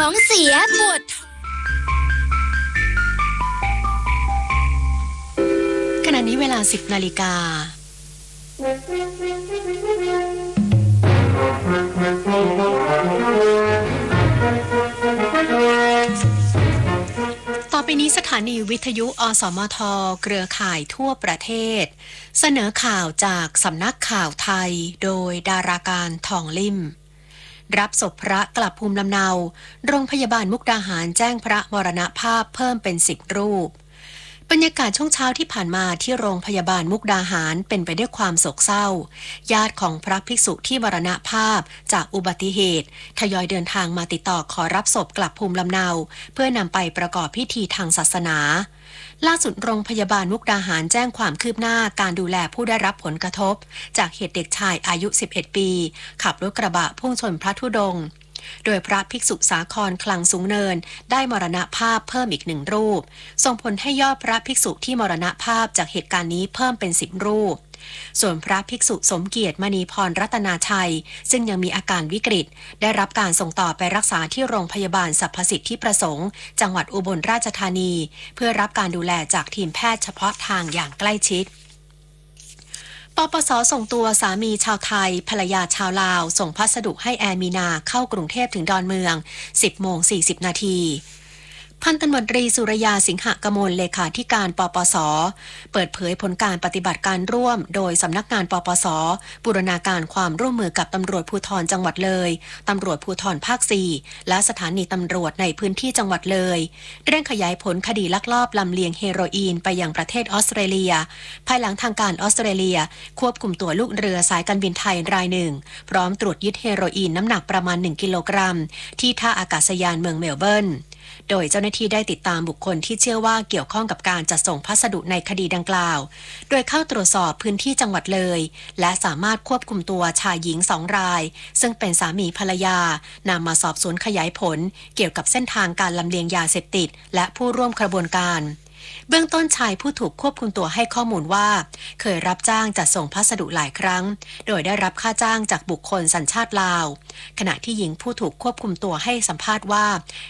ท้องเสียปวดขณะนี้เวลา 10 นาฬิกาต่อไปนี้สถานีวิทยุอสมทเครือข่ายทั่วประเทศเสนอข่าวจากสำนักข่าวไทยโดยดาราการทองลิ่มรับศพพระกลับภูมิลำเนาโรงพยาบาลมุกดาหารแจ้งพระมรณภาพเพิ่มเป็น10 รูปบรรยากาศช่วงเช้าที่ผ่านมาที่โรงพยาบาลมุกดาหารเป็นไปด้วยความโศกเศร้าญาติของพระภิกษุที่มรณภาพจากอุบัติเหตุทยอยเดินทางมาติดต่อขอรับศพกลับภูมิลำเนาเพื่อนำไปประกอบพิธีทางศาสนาล่าสุดโรงพยาบาลมุกดาหารแจ้งความคืบหน้าการดูแลผู้ได้รับผลกระทบจากเหตุเด็กชายอายุ11 ปีขับรถกระบะพุ่งชนพระธุดงค์โดยพระภิกษุสาครคลังสูงเนินได้มรณภาพเพิ่มอีก1 รูปส่งผลให้ยอดพระภิกษุที่มรณภาพจากเหตุการณ์นี้เพิ่มเป็น10 รูปส่วนพระภิกษุสมเกียรติมณีพรรัตนาชัยซึ่งยังมีอาการวิกฤตได้รับการส่งต่อไปรักษาที่โรงพยาบาลสรรพสิทธิประสงค์จังหวัดอุบลราชธานีเพื่อรับการดูแลจากทีมแพทย์เฉพาะทางอย่างใกล้ชิดปปส.ส่งตัวสามีชาวไทยภรรยาชาวลาวส่งพัสดุให้แอร์มีนาเข้ากรุงเทพถึงดอนเมือง 10:40 นาทีพันตำรวจตรีสุรยาสิงหกมลเลขาธิการปปส.เปิดเผยผลการปฏิบัติการร่วมโดยสำนักงานปปส.บูรณาการความร่วมมือกับตำรวจภูธรจังหวัดเลยตำรวจภูธรภาค 4และสถานีตำรวจในพื้นที่จังหวัดเลยเร่งขยายผลคดีลักลอบลำเลียงเฮโรอีนไปยังประเทศออสเตรเลียภายหลังทางการออสเตรเลียควบคุมตัวลูกเรือสายการบินไทยรายหนึ่งพร้อมตรวจยึดเฮโรอีนน้ำหนักประมาณ1 กิโลกรัมที่ท่าอากาศยานเมืองเมลเบิร์นโดยเจ้าหน้าที่ได้ติดตามบุคคลที่เชื่อว่าเกี่ยวข้องกับการจัดส่งพัสดุในคดีดังกล่าวโดยเข้าตรวจสอบพื้นที่จังหวัดเลยและสามารถควบคุมตัวชายหญิง2 รายซึ่งเป็นสามีภรรยานำมาสอบสวนขยายผลเกี่ยวกับเส้นทางการลำเลียงยาเสพติดและผู้ร่วมกระบวนการเบื้องต้นชายผู้ถูกควบคุมตัวให้ข้อมูลว่าเคยรับจ้างจัดส่งพัสดุหลายครั้งโดยได้รับค่าจ้างจากบุคคลสัญชาติลาวขณะที่หญิงผู้ถูกควบคุมตัวให้สัมภาษณ์ว่า